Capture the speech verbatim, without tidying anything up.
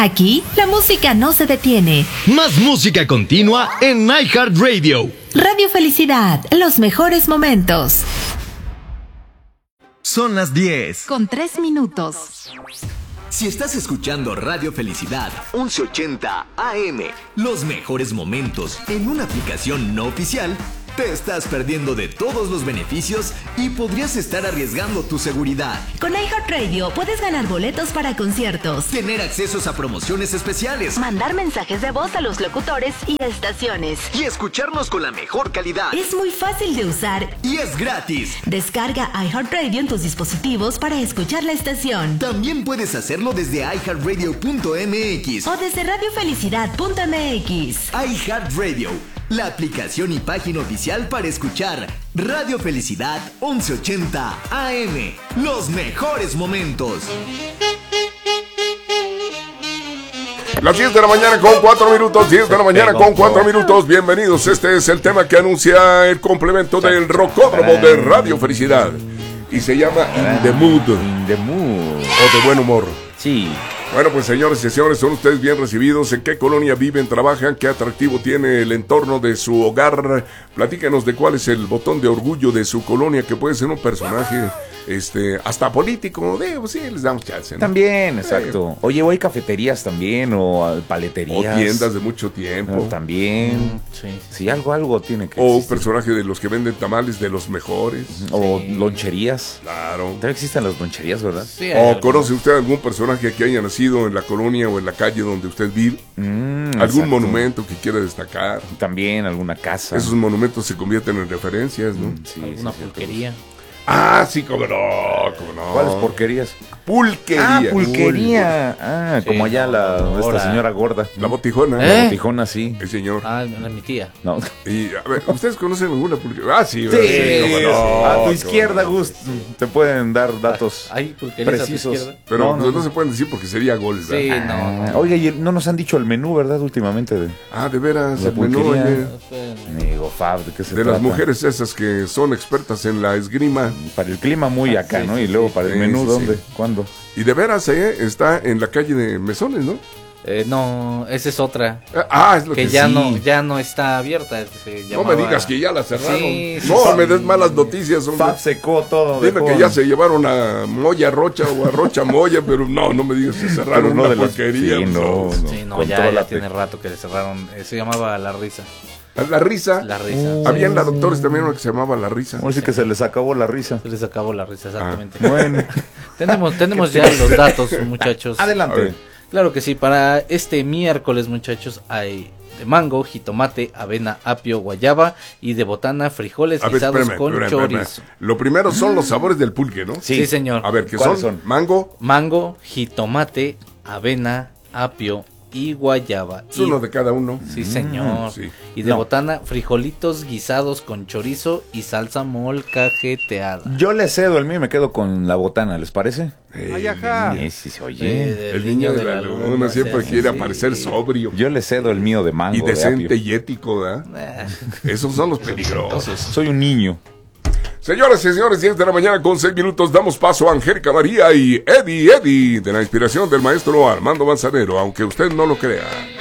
Aquí, la música no se detiene. Más música continua en iHeartRadio. Radio Felicidad, los mejores momentos. Son las diez. Con tres minutos. Si estás escuchando Radio Felicidad once ochenta A M, los mejores momentos en una aplicación no oficial, te estás perdiendo de todos los beneficios y podrías estar arriesgando tu seguridad. Con iHeartRadio puedes ganar boletos para conciertos, tener accesos a promociones especiales, mandar mensajes de voz a los locutores y estaciones, y escucharnos con la mejor calidad. Es muy fácil de usar y es gratis. Descarga iHeartRadio en tus dispositivos para escuchar la estación. También puedes hacerlo desde i heart radio punto m x o desde radio felicidad punto m x. iHeartRadio, la aplicación y página oficial para escuchar Radio Felicidad once ochenta A M. Los mejores momentos. Las diez de la mañana con cuatro minutos, diez de la mañana con cuatro minutos. Bienvenidos, este es el tema que anuncia el complemento del Rocódromo de Radio Felicidad. Y se llama In the Mood. In the Mood. O de buen humor. Sí. Bueno, pues señores y señores, son ustedes bien recibidos. ¿En qué colonia viven, trabajan? ¿Qué atractivo tiene el entorno de su hogar? Platícanos de cuál es el botón de orgullo de su colonia, que puede ser un personaje, este, hasta político. De, pues sí, les damos chance, ¿no? También, exacto. Oye, o hay cafeterías también, o paleterías. O tiendas de mucho tiempo. No, también. Mm, sí. Sí, algo, algo tiene que O un existir. personaje de los que venden tamales de los mejores. O sí. Loncherías. Claro. También existen las loncherías, ¿verdad? Sí, o conoce usted algún personaje que haya nacido en la colonia o en la calle donde usted vive. Mm, algún exacto. monumento que quiera destacar. También alguna casa. Esos monumentos se convierten en referencias, ¿no? Mm, sí, alguna sí, pulquería. Ah, sí, cómo no, cómo no. ¿Cuáles porquerías? Pulquería. Ah, pulquería. Ah, sí, como allá la ahora. esta señora gorda. La botijona. ¿Eh? La ¿Eh? botijona, sí. El señor. Ah, la mi tía. No. Y, a ver, ¿ustedes conocen alguna pulquería? Ah, sí. Sí, sí, cómo no, a tu cómo izquierda, no. Gus, te pueden dar datos ¿Hay pulquerías precisos. a tu izquierda? Pero no, no, no, no, no se pueden decir porque sería gol, ¿verdad? Sí, no. Ah, oiga, y no nos han dicho el menú, ¿verdad? Últimamente. De, Ah, de veras, La el menú, pulquería. oye. Amigo Fab, ¿de qué se De trata? las mujeres esas que son expertas en la esgrima. Para el clima muy acá, sí, ¿no? sí, Y luego sí. para el Sí, menú, sí, ¿dónde? sí. ¿Cuándo? Y de veras, eh, está en la calle de Mesones, ¿no? Eh, no, esa es otra. Ah, es lo que, Que ya sí. no, ya no está abierta. Se No llamaba- me digas que ya la cerraron. Sí, sí, no sí. me des malas noticias, hombre. Fab secó todo. Dime dejó- que ya se llevaron a Moya Rocha o a Rocha Moya, pero no, no me digas que cerraron Pero no una de las- porquería. sí, no, no. Sí, no, Con ya, toda ya la tiene te- rato que le cerraron. Eh, se llamaba La Risa. La risa. La Risa. Había en la Doctores también una que se llamaba La Risa. Vamos a decir que se les acabó la risa. Se les acabó la risa, exactamente. Bueno, Tenemos, tenemos ya los datos, muchachos. A adelante. ver. Claro que sí, para este miércoles, muchachos, hay de mango, jitomate, avena, apio, guayaba y de botana, frijoles A ver, guisados espérame, con espérame, chorizo. espérame. Lo primero son los sabores del pulque, ¿no? Sí, señor. A ver, ¿qué son? ¿Cuáles son? Mango, Mango, jitomate, avena, apio y guayaba. es Y- uno de cada uno. Sí, señor. sí. Y de No. botana, frijolitos guisados con chorizo y salsa molcajeteada. Yo le cedo el mío y me quedo con la botana, ¿les parece? Ey, Sí, sí, se oye. Eh, el niño de la luna siempre sí, quiere sí. aparecer sobrio Yo le cedo el mío de mango. y de decente apio. y ético, ¿verdad? Eh, Esos son los peligrosos. Soy un niño. Señoras y señores, diez de la mañana con seis minutos, damos paso a Angélica María y Eddie Eddie, de la inspiración del maestro Armando Manzanero, aunque usted no lo crea.